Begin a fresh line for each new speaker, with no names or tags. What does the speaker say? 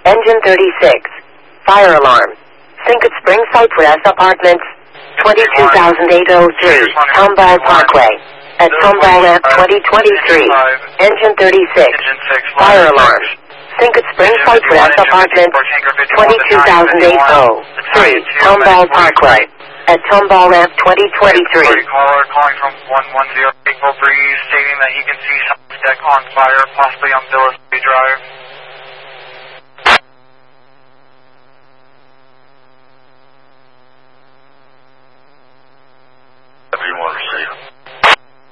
Engine 36. Fire alarm. Sinkett Spring Cypress Apartments. 22803. Tomball Parkway. At Tomball Ramp 2023. Engine 36. Fire alarm. Sinkett Spring Cypress Apartments. 22803. Tomball Parkway. At Tomball Ramp 2023.
Caller calling from 110 April Breeze stating that he can see some deck on fire, possibly on Billis Bay Drive.